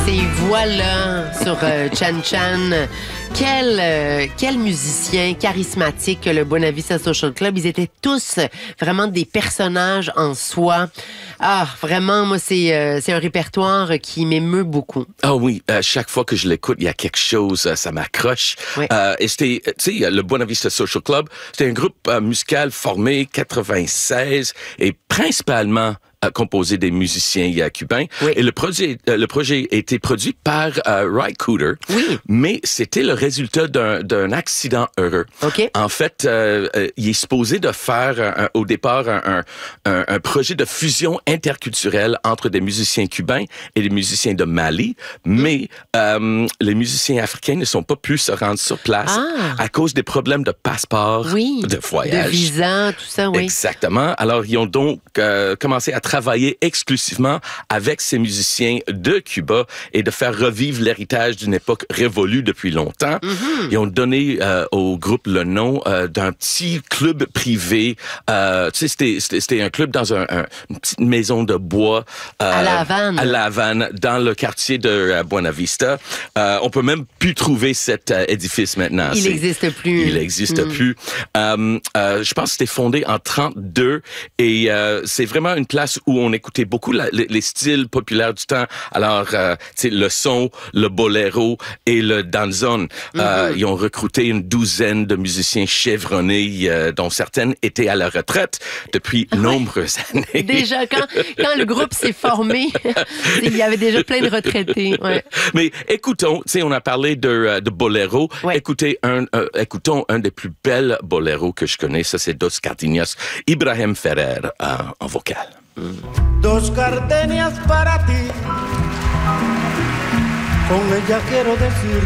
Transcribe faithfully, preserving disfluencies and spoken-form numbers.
Ces voix-là sur euh, Chan Chan. Quel, euh, quel musicien charismatique que le Buena Vista Social Club. Ils étaient tous vraiment des personnages en soi. Ah, vraiment, moi, c'est, euh, c'est un répertoire qui m'émeut beaucoup. Ah oh oui, euh, chaque fois que je l'écoute, il y a quelque chose, ça m'accroche. Oui. Euh, et c'était, tu sais, le Buena Vista Social Club, c'était un groupe euh, musical formé quatre-vingt-seize et principalement composé des musiciens euh, cubains. Oui. Et le projet, euh, le projet a été produit par euh, Ry Cooder. Oui. Mais c'était le résultat d'un, d'un accident heureux. Okay. En fait, euh, euh, il est supposé de faire un, au départ un, un, un projet de fusion interculturelle entre des musiciens cubains et des musiciens de Mali. Mm. Mais euh, les musiciens africains ne sont pas pu se rendre sur place ah. à cause des problèmes de passeport, oui. de voyage. De visa, tout ça, oui. Exactement. Alors, ils ont donc euh, commencé à travailler exclusivement avec ces musiciens de Cuba et de faire revivre l'héritage d'une époque révolue depuis longtemps. Mm-hmm. Ils ont donné euh, au groupe le nom euh, d'un petit club privé. Euh, tu sais, c'était, c'était, c'était un club dans un, un, une petite maison de bois. Euh, à La Havane. À La Havane, dans le quartier de euh, Buena Vista. Euh, on peut même plus trouver cet euh, édifice maintenant. Il n'existe plus. Il n'existe mm. plus. Euh, euh, je pense que c'était fondé en trente-deux et euh, c'est vraiment une place où on écoutait beaucoup la, les, les styles populaires du temps. Alors, euh, tu sais, le son, le boléro et le danzón. Mm-hmm. Euh, ils ont recruté une douzaine de musiciens chevronnés, euh, dont certaines étaient à la retraite depuis ouais. nombreuses années. Déjà, quand, quand le groupe s'est formé, il y avait déjà plein de retraités. Ouais. Mais écoutons, tu sais, on a parlé de, de boléro. Ouais. Écoutez, un, euh, écoutons un des plus belles boléros que je connais. Ça, c'est Dos Gardenias, Ibrahim Ferrer euh, en vocal. Mm. Dos gardenias para ti, con ella quiero decir